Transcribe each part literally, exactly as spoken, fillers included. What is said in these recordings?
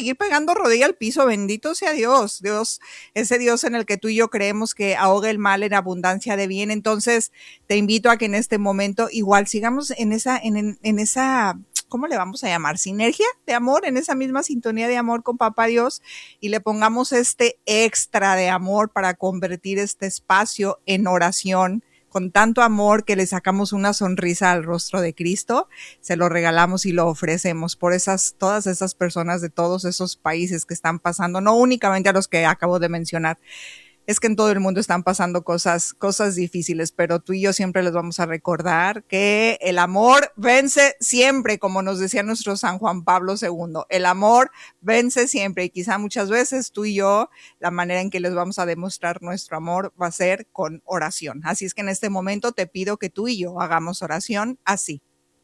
seguir pegando rodilla al piso, bendito sea Dios, Dios, ese Dios en el que tú y yo creemos que ahoga el mal en abundancia de bien. Entonces te invito a que en este momento igual sigamos en esa, en, en, en esa, ¿cómo le vamos a llamar? Sinergia de amor, en esa misma sintonía de amor con Papá Dios, y le pongamos este extra de amor para convertir este espacio en oración, con tanto amor que le sacamos una sonrisa al rostro de Cristo, se lo regalamos y lo ofrecemos por esas, todas esas personas de todos esos países que están pasando, no únicamente a los que acabo de mencionar. Es que en todo el mundo están pasando cosas, cosas difíciles, pero tú y yo siempre les vamos a recordar que el amor vence siempre, como nos decía nuestro San Juan Pablo segundo. El amor vence siempre, y quizá muchas veces tú y yo, la manera en que les vamos a demostrar nuestro amor va a ser con oración. Así es que en este momento te pido que tú y yo hagamos oración así.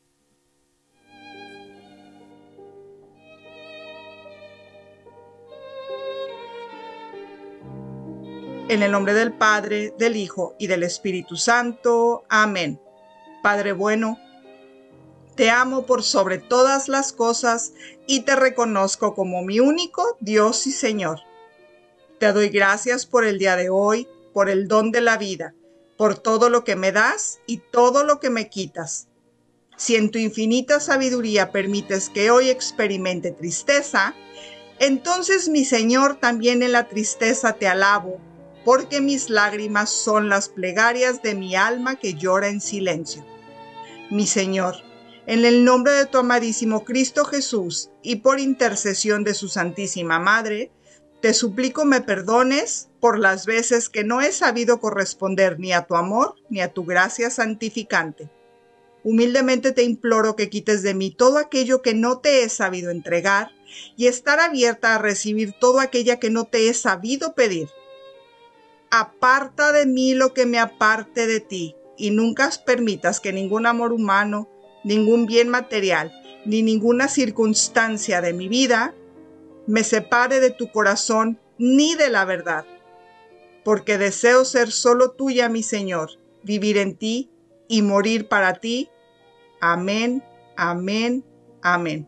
En el nombre del Padre, del Hijo y del Espíritu Santo. Amén. Padre bueno, te amo por sobre todas las cosas y te reconozco como mi único Dios y Señor. Te doy gracias por el día de hoy, por el don de la vida, por todo lo que me das y todo lo que me quitas. Si en tu infinita sabiduría permites que hoy experimente tristeza, entonces, mi Señor, también en la tristeza te alabo, porque mis lágrimas son las plegarias de mi alma que llora en silencio. Mi Señor, en el nombre de tu amadísimo Cristo Jesús y por intercesión de su Santísima Madre, te suplico me perdones por las veces que no he sabido corresponder ni a tu amor ni a tu gracia santificante. Humildemente te imploro que quites de mí todo aquello que no te he sabido entregar y estar abierta a recibir todo aquello que no te he sabido pedir. Aparta de mí lo que me aparte de ti, y nunca permitas que ningún amor humano, ningún bien material, ni ninguna circunstancia de mi vida me separe de tu corazón ni de la verdad, porque deseo ser solo tuya, mi Señor, vivir en ti y morir para ti. Amén, amén, amén.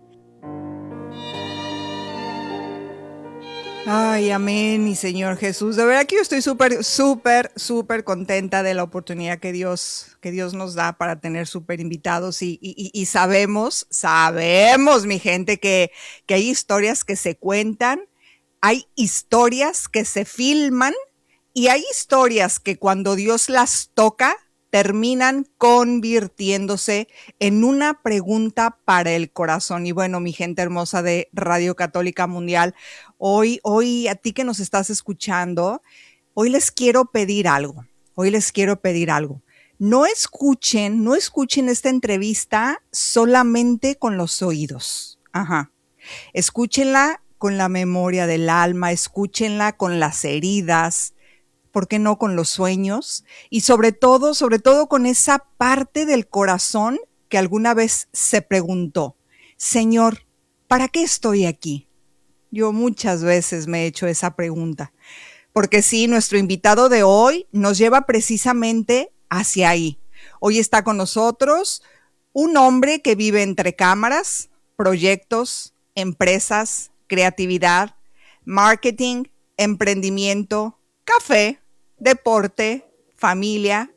Ay, amén, mi Señor Jesús. De verdad que yo estoy súper, súper, súper contenta de la oportunidad que Dios, que Dios nos da para tener súper invitados y, y, y sabemos, sabemos, mi gente, que, que hay historias que se cuentan, hay historias que se filman y hay historias que cuando Dios las toca, terminan convirtiéndose en una pregunta para el corazón. Y bueno, mi gente hermosa de Radio Católica Mundial, hoy, hoy a ti que nos estás escuchando, hoy les quiero pedir algo, hoy les quiero pedir algo. No escuchen, no escuchen esta entrevista solamente con los oídos. Ajá. Escúchenla con la memoria del alma, escúchenla con las heridas, ¿por qué no con los sueños? Y sobre todo, sobre todo con esa parte del corazón que alguna vez se preguntó, Señor, ¿para qué estoy aquí? Yo muchas veces me he hecho esa pregunta, porque sí, nuestro invitado de hoy nos lleva precisamente hacia ahí. Hoy está con nosotros un hombre que vive entre cámaras, proyectos, empresas, creatividad, marketing, emprendimiento, café, deporte, familia,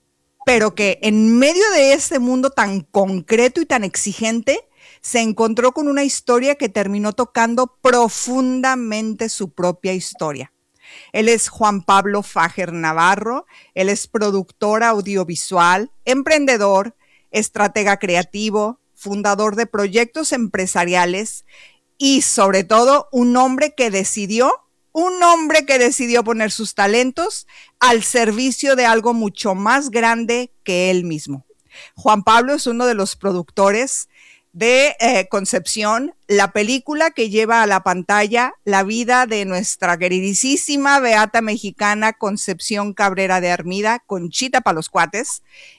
pero que en medio de este mundo tan concreto y tan exigente, se encontró con una historia que terminó tocando profundamente su propia historia. Él es Juan Pablo Fager Navarro, él es productor audiovisual, emprendedor, estratega creativo, fundador de proyectos empresariales y sobre todo un hombre que decidió Un hombre que decidió poner sus talentos al servicio de algo mucho más grande que él mismo. Juan Pablo es uno de los productores de eh, Concepción, la película que lleva a la pantalla la vida de nuestra queridísima beata mexicana Concepción Cabrera de Armida, Conchita pa' los cuates,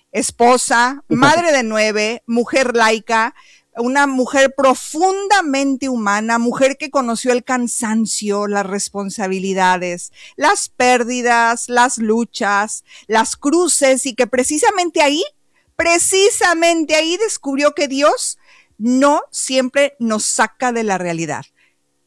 esposa, madre de nueve, mujer laica, una mujer profundamente humana, mujer que conoció el cansancio, las responsabilidades, las pérdidas, las luchas, las cruces, y que precisamente ahí, precisamente ahí descubrió que Dios no siempre nos saca de la realidad.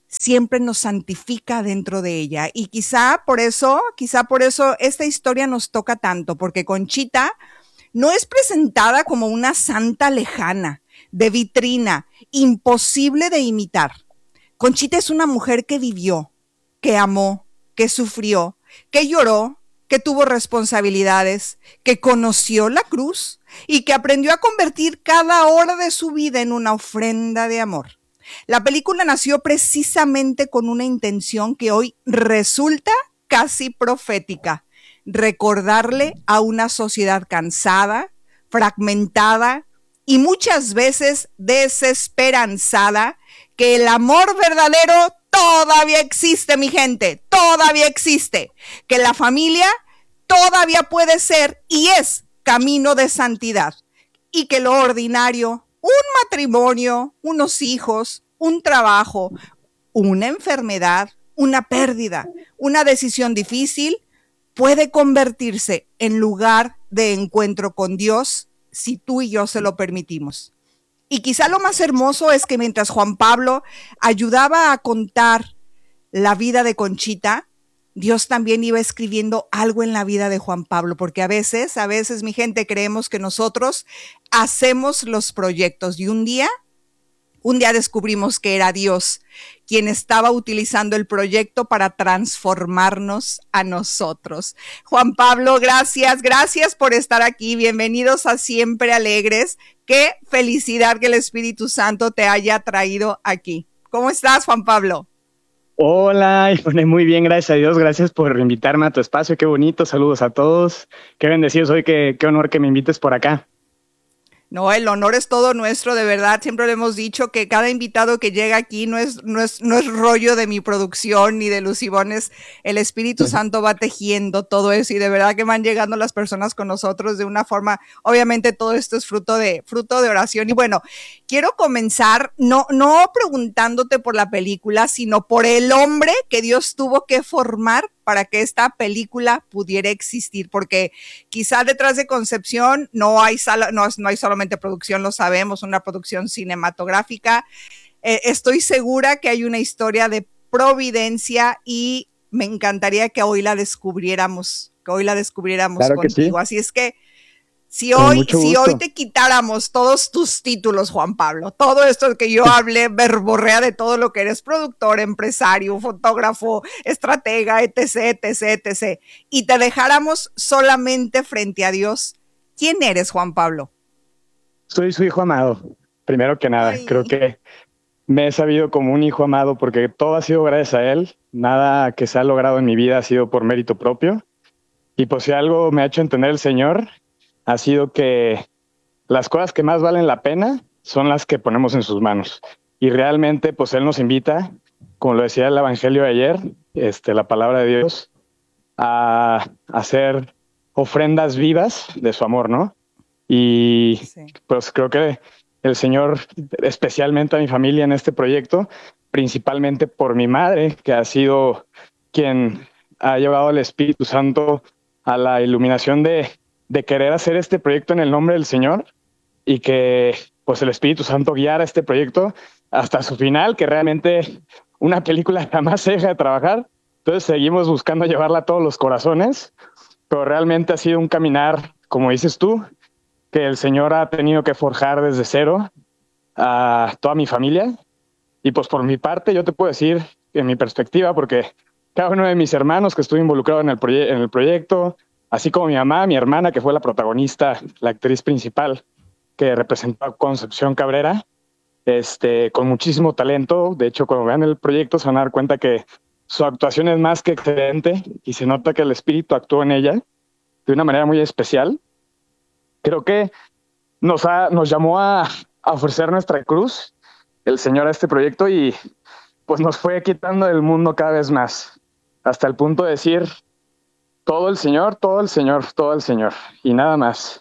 siempre nos santifica dentro de ella. Y quizá por eso, quizá por eso esta historia nos toca tanto, porque Conchita no es presentada como una santa lejana, de vitrina, imposible de imitar. Conchita es una mujer que vivió, que amó, que sufrió, que lloró, que tuvo responsabilidades, que conoció la cruz y que aprendió a convertir cada hora de su vida en una ofrenda de amor. La película nació precisamente con una intención que hoy resulta casi profética: recordarle a una sociedad cansada, fragmentada y muchas veces desesperanzada que el amor verdadero todavía existe, mi gente, todavía existe, que la familia todavía puede ser y es camino de santidad, y que lo ordinario, un matrimonio, unos hijos, un trabajo, una enfermedad, una pérdida, una decisión difícil, puede convertirse en lugar de encuentro con Dios si tú y yo se lo permitimos. Y quizá lo más hermoso es que mientras Juan Pablo ayudaba a contar la vida de Conchita, Dios también iba escribiendo algo en la vida de Juan Pablo, porque a veces, a veces, mi gente, creemos que nosotros hacemos los proyectos y un día, un día descubrimos que era Dios quien estaba utilizando el proyecto para transformarnos a nosotros. Juan Pablo, gracias, gracias por estar aquí. Bienvenidos a Siempre Alegres. Qué felicidad que el Espíritu Santo te haya traído aquí. ¿Cómo estás, Juan Pablo? Hola, muy bien, gracias a Dios. Gracias por invitarme a tu espacio. Qué bonito. Saludos a todos. Qué bendecido soy. Qué, qué honor que me invites por acá. No, el honor es todo nuestro, de verdad. Siempre le hemos dicho que cada invitado que llega aquí no es, no es, no es rollo de mi producción ni de Lucibones. El Espíritu Santo va tejiendo todo eso y de verdad que van llegando las personas con nosotros de una forma. Obviamente todo esto es fruto de, fruto de oración. Y bueno, quiero comenzar no, no preguntándote por la película, sino por el hombre que Dios tuvo que formar para que esta película pudiera existir, porque quizá detrás de Concepción no hay, sala, no, no hay solamente producción, lo sabemos, una producción cinematográfica. Eh, estoy segura que hay una historia de providencia y me encantaría que hoy la descubriéramos, que hoy la descubriéramos claro contigo. Sí. Así es que Si hoy, si hoy te quitáramos todos tus títulos, Juan Pablo, todo esto que yo hablé, verborrea de todo lo que eres, productor, empresario, fotógrafo, estratega, etc, etc, etc, y te dejáramos solamente frente a Dios, ¿quién eres, Juan Pablo? Soy su hijo amado, primero que nada. Ay. Creo que me he sabido como un hijo amado porque todo ha sido gracias a él. Nada que se ha logrado en mi vida ha sido por mérito propio. Y pues si algo me ha hecho entender el Señor, ha sido que las cosas que más valen la pena son las que ponemos en sus manos. Y realmente, pues Él nos invita, como lo decía el Evangelio de ayer, este, la palabra de Dios, a hacer ofrendas vivas de su amor, ¿no? Y sí. Pues creo que el Señor, especialmente a mi familia en este proyecto, principalmente por mi madre, que ha sido quien ha llevado al Espíritu Santo a la iluminación de de querer hacer este proyecto en el nombre del Señor y que pues el Espíritu Santo guiara este proyecto hasta su final, que realmente una película jamás se deja de trabajar. Entonces seguimos buscando llevarla a todos los corazones, pero realmente ha sido un caminar, como dices tú, que el Señor ha tenido que forjar desde cero a toda mi familia. Y pues por mi parte yo te puedo decir, en mi perspectiva, porque cada uno de mis hermanos que estuvo involucrado en el, proye- en el proyecto, así como mi mamá, mi hermana, que fue la protagonista, la actriz principal, que representó a Concepción Cabrera, este, con muchísimo talento. De hecho, cuando vean el proyecto se van a dar cuenta que su actuación es más que excelente y se nota que el espíritu actuó en ella de una manera muy especial. Creo que nos, ha, nos llamó a, a ofrecer nuestra cruz, el Señor, a este proyecto y pues nos fue quitando del mundo cada vez más, hasta el punto de decir: todo el Señor, todo el Señor, todo el Señor, y nada más.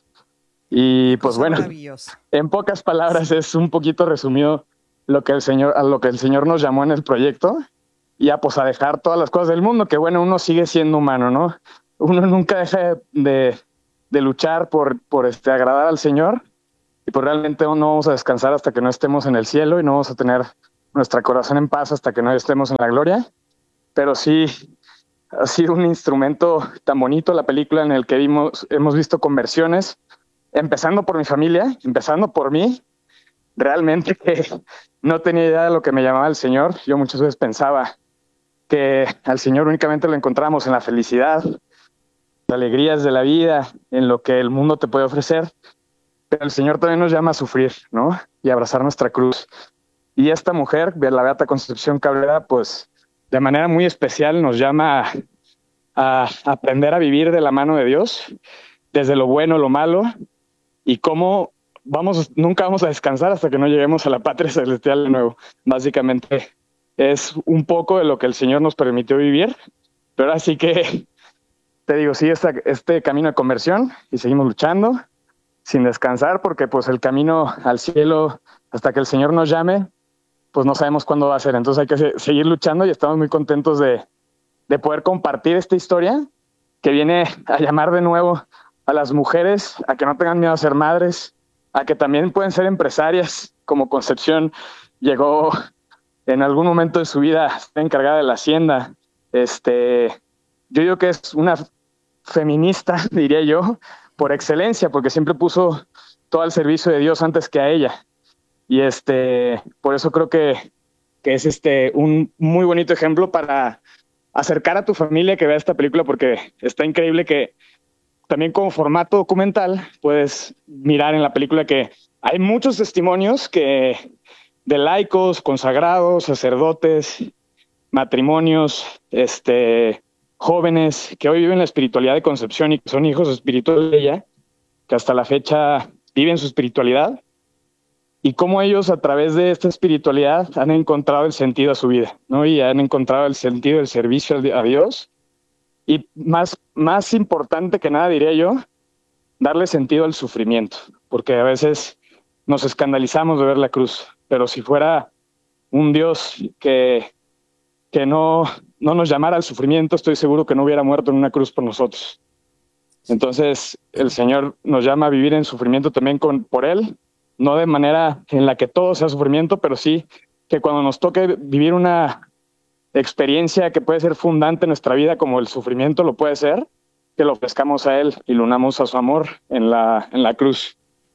Y pues bueno, en pocas palabras es un poquito resumido lo que el Señor, a lo que el Señor nos llamó en el proyecto, y a pues a dejar todas las cosas del mundo, que bueno, uno sigue siendo humano, ¿no? Uno nunca deja de, de luchar por, por este, agradar al Señor, y pues realmente no vamos a descansar hasta que no estemos en el cielo y no vamos a tener nuestro corazón en paz hasta que no estemos en la gloria. Pero sí, ha sido un instrumento tan bonito la película en el que vimos, hemos visto conversiones, empezando por mi familia, empezando por mí. Realmente que no tenía idea de lo que me llamaba el Señor. Yo muchas veces pensaba que al Señor únicamente lo encontramos en la felicidad, las alegrías de la vida, en lo que el mundo te puede ofrecer, pero el Señor también nos llama a sufrir, ¿no? Y a abrazar nuestra cruz. Y esta mujer, la Beata Concepción Cabrera, pues de manera muy especial nos llama a, a aprender a vivir de la mano de Dios, desde lo bueno, lo malo, y cómo vamos, nunca vamos a descansar hasta que no lleguemos a la patria celestial de nuevo. Básicamente es un poco de lo que el Señor nos permitió vivir, pero así que te digo, sí, esta, este camino de conversión, y seguimos luchando sin descansar, porque pues el camino al cielo, hasta que el Señor nos llame, pues no sabemos cuándo va a ser. Entonces hay que se- seguir luchando, y estamos muy contentos de, de poder compartir esta historia que viene a llamar de nuevo a las mujeres a que no tengan miedo a ser madres, a que también pueden ser empresarias, como Concepción llegó en algún momento de su vida a ser encargada de la hacienda. Este, yo digo que es una feminista, diría yo, por excelencia, porque siempre puso todo al servicio de Dios antes que a ella. Y este, por eso creo que, que es este un muy bonito ejemplo para acercar a tu familia que vea esta película, porque está increíble que también como formato documental puedes mirar en la película que hay muchos testimonios que de laicos, consagrados, sacerdotes, matrimonios, este, jóvenes que hoy viven la espiritualidad de Concepción y que son hijos espirituales de ella, que hasta la fecha viven su espiritualidad, y cómo ellos a través de esta espiritualidad han encontrado el sentido a su vida, ¿no? Y han encontrado el sentido del servicio a Dios. Y más, más importante que nada, diría yo, darle sentido al sufrimiento, porque a veces nos escandalizamos de ver la cruz, pero si fuera un Dios que, que no, no nos llamara al sufrimiento, estoy seguro que no hubiera muerto en una cruz por nosotros. Entonces, el Señor nos llama a vivir en sufrimiento también con, por Él, no de manera en la que todo sea sufrimiento, pero sí que cuando nos toque vivir una experiencia que puede ser fundante en nuestra vida, como el sufrimiento lo puede ser, que lo ofrezcamos a Él y lo unamos a su amor en la, en la cruz.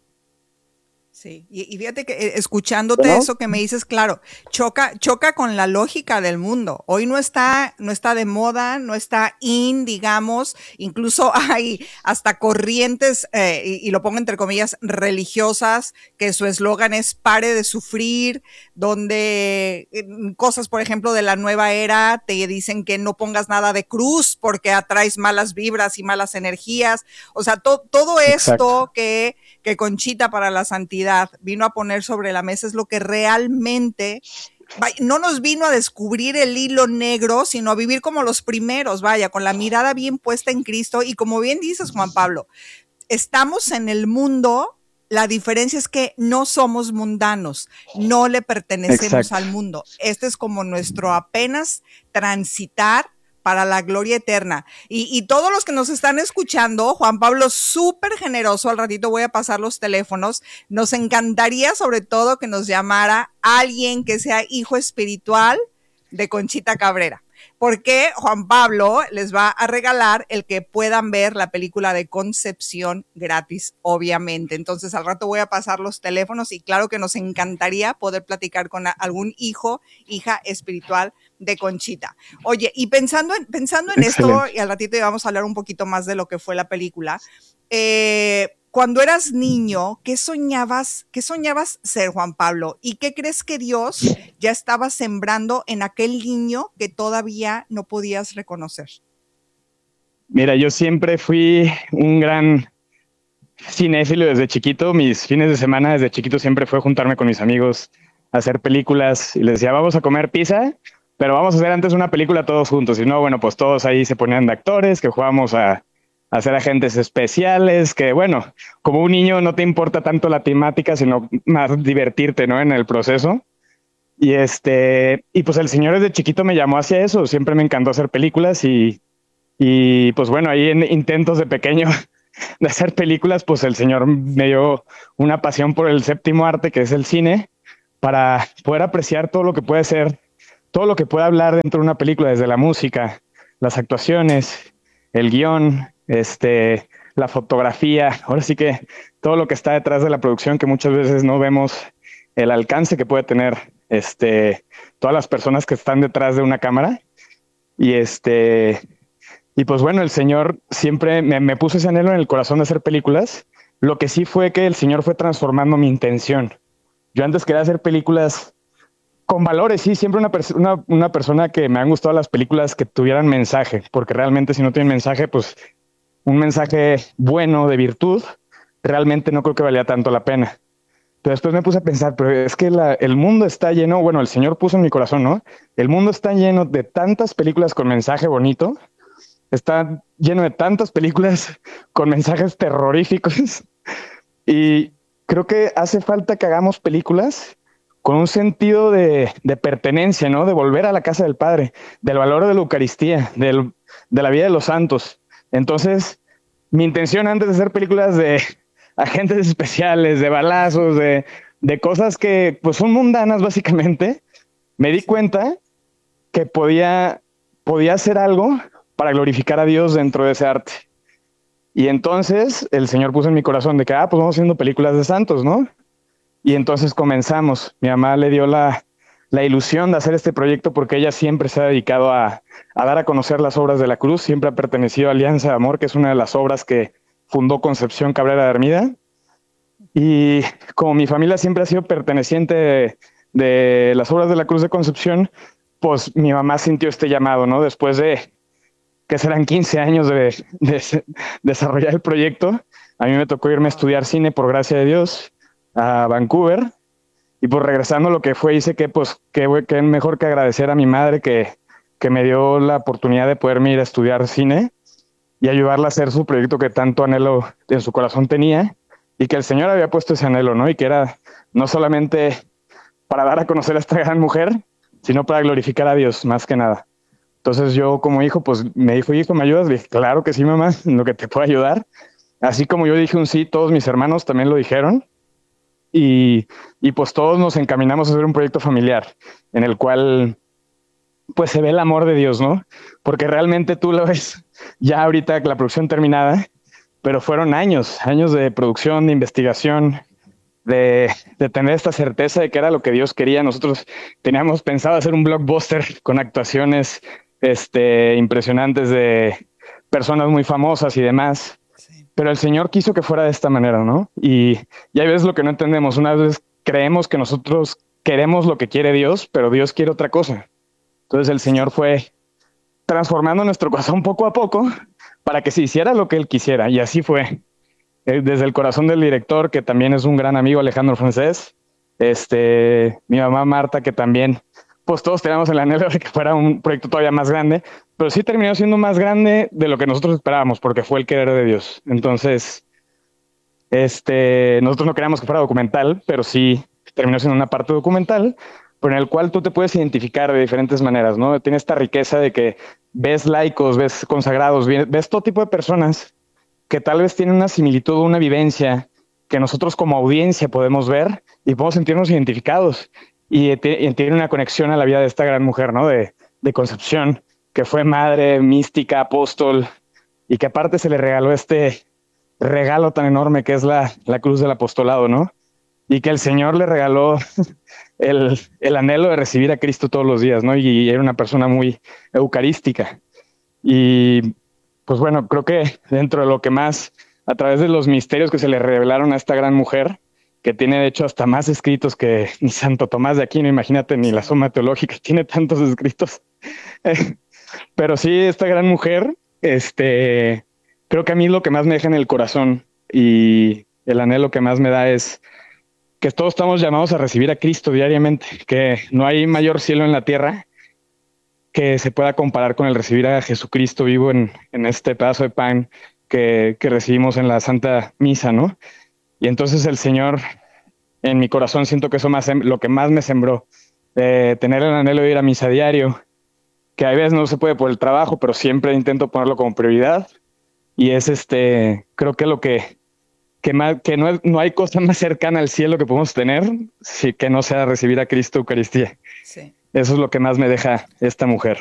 Sí, y, y fíjate que eh, escuchándote ¿No? eso que me dices, claro, choca, choca con la lógica del mundo. Hoy no está, no está de moda, no está in, digamos, incluso hay hasta corrientes, eh, y, y lo pongo entre comillas, religiosas, que su eslogan es pare de sufrir, donde eh, cosas, por ejemplo, de la nueva era, te dicen que no pongas nada de cruz porque atraes malas vibras y malas energías. O sea, to, todo esto Exacto. que que Conchita para la Santidad vino a poner sobre la mesa es lo que realmente no nos vino a descubrir el hilo negro, sino a vivir como los primeros, vaya, con la mirada bien puesta en Cristo. Y como bien dices, Juan Pablo, estamos en el mundo, la diferencia es que no somos mundanos, no le pertenecemos Exacto. al mundo. Este es como nuestro apenas transitar para la gloria eterna. Y, y todos los que nos están escuchando, Juan Pablo, súper generoso, al ratito voy a pasar los teléfonos, nos encantaría sobre todo que nos llamara alguien que sea hijo espiritual de Conchita Cabrera, porque Juan Pablo les va a regalar el que puedan ver la película de Concepción gratis, obviamente. Entonces al rato voy a pasar los teléfonos y claro que nos encantaría poder platicar con algún hijo, hija espiritual de Conchita. Oye, y pensando en, pensando en esto, y al ratito ya vamos a hablar un poquito más de lo que fue la película, eh, cuando eras niño, ¿qué soñabas, qué soñabas ser, Juan Pablo? ¿Y qué crees que Dios ya estaba sembrando en aquel niño que todavía no podías reconocer? Mira, yo siempre fui un gran cinéfilo desde chiquito. Mis fines de semana desde chiquito siempre fue juntarme con mis amigos a hacer películas, y les decía, vamos a comer pizza, pero vamos a hacer antes una película todos juntos. Y no, bueno, pues todos ahí se ponían de actores, que jugábamos a, a ser agentes especiales, que bueno, como un niño no te importa tanto la temática, sino más divertirte, ¿no? En el proceso. Y este, y pues el Señor desde chiquito me llamó hacia eso. Siempre me encantó hacer películas, y, y pues bueno, ahí en intentos de pequeño de hacer películas, pues el Señor me dio una pasión por el séptimo arte, que es el cine, para poder apreciar todo lo que puede ser, todo lo que puede hablar dentro de una película, desde la música, las actuaciones, el guión, este, la fotografía, ahora sí que todo lo que está detrás de la producción, que muchas veces no vemos el alcance que puede tener este, todas las personas que están detrás de una cámara. Y este, y pues bueno, el Señor siempre me, me puso ese anhelo en el corazón de hacer películas. Lo que sí fue que el Señor fue transformando mi intención. Yo antes quería hacer películas con valores, sí, siempre una, pers una, una persona que me han gustado las películas que tuvieran mensaje, porque realmente si no tienen mensaje, pues un mensaje bueno de virtud, realmente no creo que valía tanto la pena. Pero después me puse a pensar, pero es que la, el mundo está lleno, bueno, el Señor puso en mi corazón, ¿no? El mundo está lleno de tantas películas con mensaje bonito, está lleno de tantas películas con mensajes terroríficos y creo que hace falta que hagamos películas con un sentido de, de pertenencia, ¿no? De volver a la casa del Padre, del valor de la Eucaristía, del, de la vida de los santos. Entonces, mi intención antes de hacer películas de agentes especiales, de balazos, de, de cosas que pues son mundanas básicamente, me di cuenta que podía, podía hacer algo para glorificar a Dios dentro de ese arte. Y entonces el Señor puso en mi corazón de que, ah, pues vamos haciendo películas de santos, ¿no? Y entonces comenzamos. Mi mamá le dio la, la ilusión de hacer este proyecto porque ella siempre se ha dedicado a, a dar a conocer las obras de la cruz, siempre ha pertenecido a Alianza de Amor, que es una de las obras que fundó Concepción Cabrera de Hermida. Y como mi familia siempre ha sido perteneciente de, de las obras de la Cruz de Concepción, pues mi mamá sintió este llamado, ¿no? Después de que serán quince años de, de desarrollar el proyecto, a mí me tocó irme a estudiar cine, por gracia de Dios, a Vancouver. Y pues regresando lo que fue, hice que pues que, que mejor que agradecer a mi madre que, que me dio la oportunidad de poderme ir a estudiar cine y ayudarla a hacer su proyecto que tanto anhelo en su corazón tenía y que el Señor había puesto ese anhelo, ¿no? Y que era no solamente para dar a conocer a esta gran mujer, sino para glorificar a Dios, más que nada. Entonces yo como hijo, pues me dijo, hijo, ¿me ayudas? Le dije, claro que sí, mamá, en lo que te puedo ayudar. Así como yo dije un sí, todos mis hermanos también lo dijeron. Y, y pues todos nos encaminamos a hacer un proyecto familiar en el cual pues se ve el amor de Dios, ¿no? Porque realmente tú lo ves ya ahorita la producción terminada, pero fueron años, años de producción, de investigación, de, de tener esta certeza de que era lo que Dios quería. Nosotros teníamos pensado hacer un blockbuster con actuaciones este, impresionantes de personas muy famosas y demás. Pero el Señor quiso que fuera de esta manera, ¿no? Y, y hay veces lo que no entendemos. Una vez creemos que nosotros queremos lo que quiere Dios, pero Dios quiere otra cosa. Entonces el Señor fue transformando nuestro corazón poco a poco para que se hiciera lo que Él quisiera. Y así fue. Desde el corazón del director, que también es un gran amigo, Alejandro Francés. Este, mi mamá Marta, que también, pues todos teníamos el anhelo de que fuera un proyecto todavía más grande, pero sí terminó siendo más grande de lo que nosotros esperábamos, porque fue el querer de Dios. Entonces, este, nosotros no queríamos que fuera documental, pero sí terminó siendo una parte documental, pero en el cual tú te puedes identificar de diferentes maneras, ¿no? Tiene esta riqueza de que ves laicos, ves consagrados, ves todo tipo de personas que tal vez tienen una similitud, una vivencia que nosotros como audiencia podemos ver y podemos sentirnos identificados y, y tiene una conexión a la vida de esta gran mujer, ¿no? De, de Concepción, que fue madre, mística, apóstol, y que aparte se le regaló este regalo tan enorme que es la, la cruz del apostolado, ¿no? Y que el Señor le regaló el, el anhelo de recibir a Cristo todos los días, ¿no? Y, y era una persona muy eucarística. Y pues bueno, creo que dentro de lo que más, a través de los misterios que se le revelaron a esta gran mujer, que tiene de hecho hasta más escritos que ni Santo Tomás de Aquino, imagínate, ni la Suma Teológica, tiene tantos escritos. Pero sí, esta gran mujer, este, creo que a mí lo que más me deja en el corazón y el anhelo que más me da es que todos estamos llamados a recibir a Cristo diariamente, que no hay mayor cielo en la tierra que se pueda comparar con el recibir a Jesucristo vivo en, en este pedazo de pan que, que recibimos en la Santa Misa, ¿no? Y entonces el Señor, en mi corazón siento que eso más, lo que más me sembró, eh, tener el anhelo de ir a misa diario, que a veces no se puede por el trabajo, pero siempre intento ponerlo como prioridad. Y es este, creo que lo que que, más, que no, no hay cosa más cercana al cielo que podemos tener si que no sea recibir a Cristo Eucaristía. Sí. Eso es lo que más me deja esta mujer.